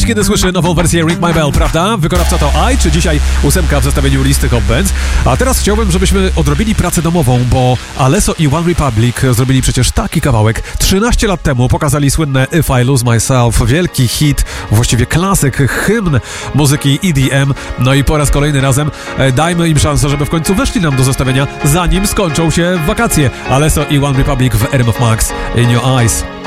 Kiedy słyszy nową wersję Ring My Bell, prawda? Wykonawca to I, czy dzisiaj 8 w zestawieniu listy Hot Bands. A teraz chciałbym, żebyśmy odrobili pracę domową, bo Alesso i One Republic zrobili przecież taki kawałek. 13 lat temu pokazali słynne If I Lose Myself, wielki hit, właściwie klasyk, hymn muzyki EDM. No i po raz kolejny razem dajmy im szansę, żeby w końcu weszli nam do zestawienia, zanim skończą się wakacje. Alesso i One Republic w RMF Max In Your Eyes.